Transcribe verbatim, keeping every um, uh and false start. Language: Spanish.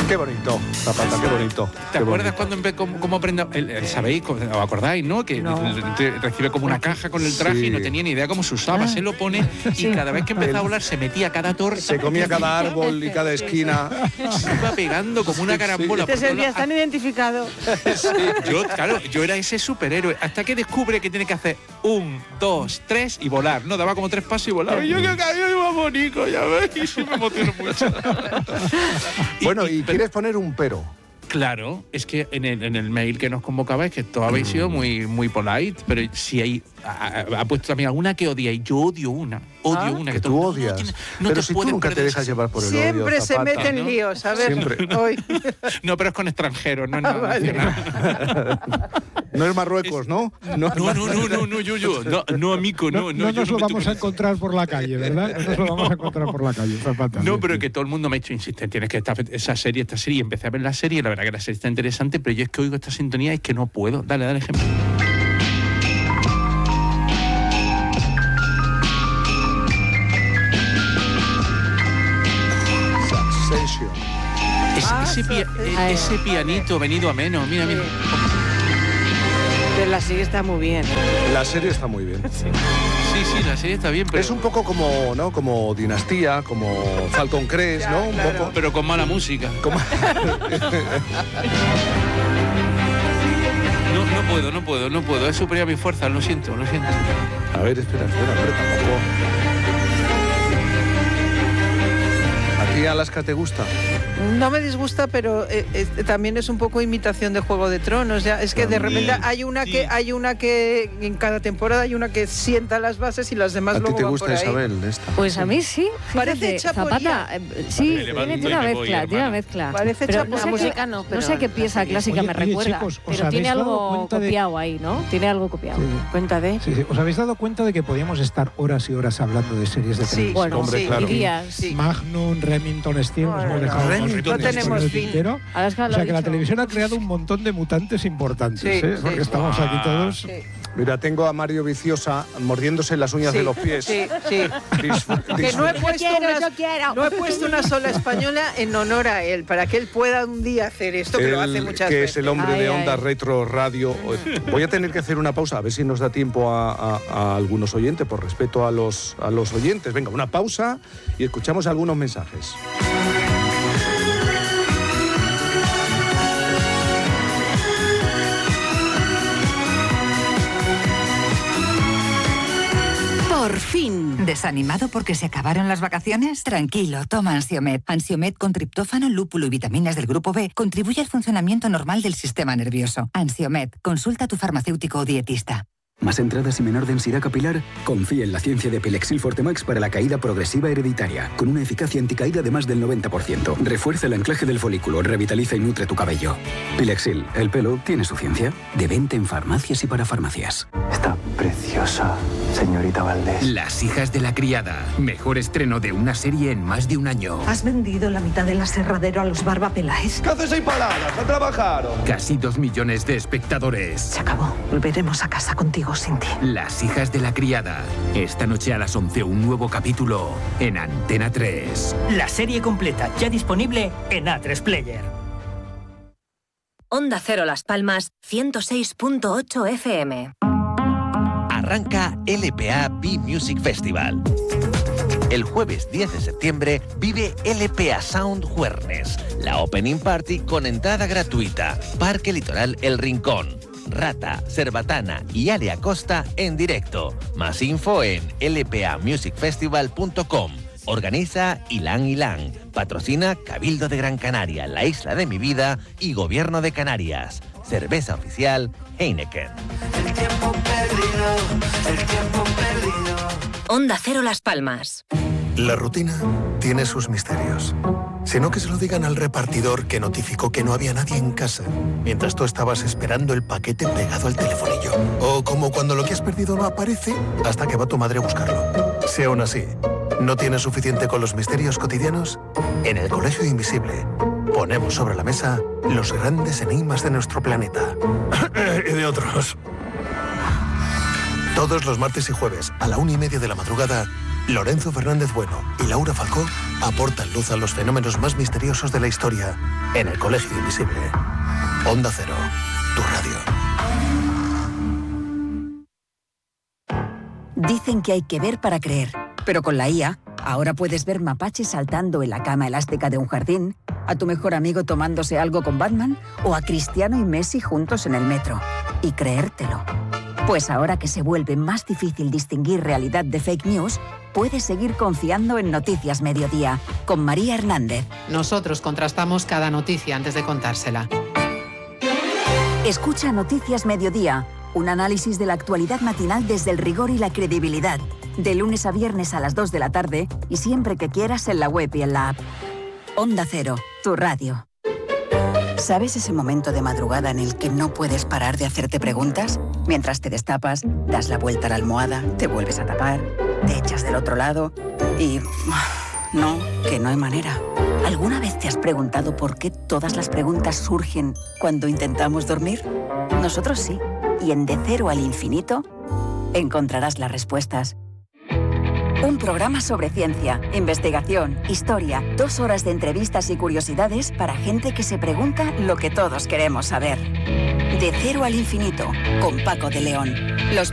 Qué bonito, Zapata, qué bonito. ¿Te qué acuerdas bonito. cuando cómo, cómo aprende? el- el- ¿Sabéis? ¿Os acordáis, no? Que No. te- recibe como una caja con el traje Sí. y no tenía ni idea cómo se usaba. Ah. Se lo pone y cada vez que empezaba a volar se metía a cada torta. Se comía cada árbol y cada esquina. Se iba pegando como una carambola. Te por todos sentías lados. tan identificado. Yo, claro, yo era ese superhéroe. Hasta que descubre que tiene que hacer un, dos, tres y volar. No, daba como tres pasos y volaba. Y yo que caí iba bonito, ya ves. Y sí me emociono mucho. Bueno, y pero- quieres poner un pero. Claro, es que en el, en el mail que nos convocabais, que todos habéis sido muy, muy polite, pero si hay. Ha, ha puesto también alguna que odiáis. Yo odio una. Odio Ah, una. Que todo tú el mundo, odias. No, tiene- no pero te si tú puedes nunca te perder dejas ese- llevar por el Siempre odio, se Zapata. meten ¿no? líos. A ver, Siempre. hoy. No, pero es con extranjeros, no es Ah, nada vale. nacional. No es Marruecos, ¿no? No, no, no, no, no, yo, yo. No, no, amigo, no, No, no. no yo nos no lo me vamos toco a en- encontrar por la calle, ¿verdad? No nos lo vamos a encontrar por la calle, Zapata. No, Sí, pero sí. que todo el mundo me ha hecho insistir, tienes que estar esa serie, esta serie, y empecé a ver la serie, y la verdad que la serie está interesante, pero yo es que oigo esta sintonía y es que no puedo. Dale, dale ejemplo. Succession. Es- Ah, ese, pia- so- eh, Ay. ese pianito venido a menos, mira, mira. Pero la serie está muy bien. La serie está muy bien. Sí, sí, la serie está bien, pero, Es un poco como, ¿no? Como Dinastía, como Falcon Crest, ¿no? Un claro. poco. pero con mala música. Como... No, no puedo, no puedo, no puedo. Es superior a mi fuerza, lo siento, lo siento. A ver, espera, espera, hombre, tampoco. ¿A ti Alaska te gusta? No me disgusta, pero eh, eh, también es un poco imitación de Juego de Tronos. Ya es que de También, repente hay una sí. que hay una que en cada temporada hay una que sienta las bases y las demás ¿A ti luego te van gusta por ahí. Isabel esta? Pues a mí sí. Parece fíjate, hecha por Zapata, ella. eh, sí, Vale, levanta tiene y una me voy, mezcla, tiene una hermana. mezcla. Parece Pero hecha no por- sé la qué- música no, no pero sé qué la pieza serie. clásica Oye, me oye, recuerda, chicos, ¿os pero tiene habéis dado algo cuenta de- copiado ahí, ¿no? Tiene algo copiado. Sí. Cuéntame. Sí, sí. ¿Os habéis dado cuenta de que podíamos estar horas y horas hablando de series de Sí, televisión? Bueno, Hombre, sí, claro. dirías. sí. Magnum, Remington Steele, nos hemos Bueno, dejado Remington un montón de no cosas tenemos en el fin. tintero. Alaska O lo sea ha que la dicho. televisión ha creado un montón de mutantes importantes, Sí, ¿eh? sí. Porque estamos aquí todos. Sí, Mira, tengo a Mario Viciosa mordiéndose las uñas sí, de los pies. Sí, sí. Disfr- Que no he, disfr- puesto una, no he puesto una sola española en honor a él, para que él pueda un día hacer esto, que lo Él, hace muchas que veces. es el hombre Ay, de ay. Onda Retro Radio. Voy a tener que hacer una pausa, a ver si nos da tiempo a, a- a algunos oyentes, por respeto a los, a los oyentes. Venga, una pausa y escuchamos algunos mensajes. Por fin. ¿Desanimado porque se acabaron las vacaciones? Tranquilo, toma Ansiomed. Ansiomed con triptófano, lúpulo y vitaminas del grupo B contribuye al funcionamiento normal del sistema nervioso. Ansiomed, consulta a tu farmacéutico o dietista. ¿Más entradas y menor densidad capilar? Confía en la ciencia de Pilexil Fortemax para la caída progresiva hereditaria, con una eficacia anticaída de más del noventa por ciento. Refuerza el anclaje del folículo, revitaliza y nutre tu cabello. Pilexil, el pelo tiene su ciencia. De venta en farmacias y para farmacias. Está preciosa, señorita Valdés. Las hijas de la criada. Mejor estreno de una serie en más de un año. ¿Has vendido la mitad del aserradero a los Barba Peláez? ¿Qué haces ahí paradas? ¡A trabajar! Casi dos millones de espectadores. Se acabó. Volveremos a casa contigo sin ti. Las hijas de la criada. Esta noche a las once un nuevo capítulo en Antena tres. La serie completa ya disponible en A tres Player. Onda Cero Las Palmas, ciento seis punto ocho F M. Arranca L P A Be Music Festival. El jueves diez de septiembre vive L P A Sound Juernes, la opening party con entrada gratuita. Parque Litoral El Rincón. Rata, Cerbatana y Ale Acosta en directo. Más info en l p a music festival punto com. Organiza Ilan Ilan. Patrocina Cabildo de Gran Canaria, La Isla de mi Vida y Gobierno de Canarias. Cerveza oficial Heineken. El tiempo perdido, el tiempo perdido. Onda Cero Las Palmas. La rutina tiene sus misterios. Sino que se lo digan al repartidor que notificó que no había nadie en casa, mientras tú estabas esperando el paquete pegado al telefonillo. O como cuando lo que has perdido no aparece hasta que va tu madre a buscarlo. Si aún así no tienes suficiente con los misterios cotidianos, en el Colegio Invisible ponemos sobre la mesa los grandes enigmas de nuestro planeta. Y de otros. Todos los martes y jueves a la una y media de la madrugada, Lorenzo Fernández Bueno y Laura Falcó aportan luz a los fenómenos más misteriosos de la historia en El Colegio Invisible. Onda Cero, tu radio. Dicen que hay que ver para creer, pero con la I A, ahora puedes ver mapaches saltando en la cama elástica de un jardín, a tu mejor amigo tomándose algo con Batman o a Cristiano y Messi juntos en el metro. Y creértelo. Pues ahora que se vuelve más difícil distinguir realidad de fake news, puedes seguir confiando en Noticias Mediodía, con María Hernández. Nosotros contrastamos cada noticia antes de contársela. Escucha Noticias Mediodía, un análisis de la actualidad matinal desde el rigor y la credibilidad. De lunes a viernes a las dos de la tarde y siempre que quieras en la web y en la app. Onda Cero, tu radio. ¿Sabes ese momento de madrugada en el que no puedes parar de hacerte preguntas? Mientras te destapas, das la vuelta a la almohada, te vuelves a tapar, te echas del otro lado y... no, que no hay manera. ¿Alguna vez te has preguntado por qué todas las preguntas surgen cuando intentamos dormir? Nosotros sí. Y en De Cero al Infinito encontrarás las respuestas. Un programa sobre ciencia, investigación, historia, dos horas de entrevistas y curiosidades para gente que se pregunta lo que todos queremos saber. De Cero al Infinito, con Paco de León. Los